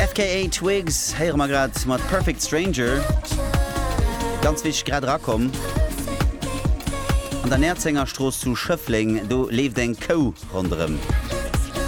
FKA Twigs heier mal grad mat Perfect Stranger. Ganz wichtig grad rakom. An der Nerzingerstroß zu Schöffling, du lebt en Co runderem.